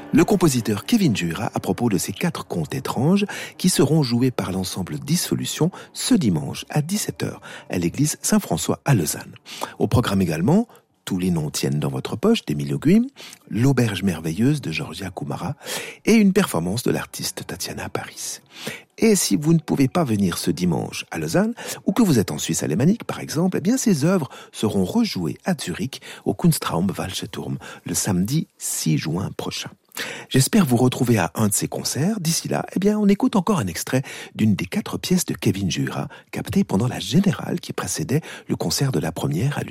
Le compositeur Kevin Juira à propos de ces 4 contes étranges qui seront joués par l'ensemble Dissolution ce dimanche à 17h à l'église Saint-François à Lausanne. Au programme également, Tous les noms tiennent dans votre poche d'Emilio Guim, L'auberge merveilleuse de Georgia Kumara et une performance de l'artiste Tatiana Paris. Et si vous ne pouvez pas venir ce dimanche à Lausanne, ou que vous êtes en Suisse alémanique par exemple, eh bien ces œuvres seront rejouées à Zurich au Kunstraum Waldseeturm le samedi 6 juin prochain. J'espère vous retrouver à un de ces concerts. D'ici là, eh bien, on écoute encore un extrait d'une des 4 pièces de Kevin Juira captées pendant la générale qui précédait le concert de la première à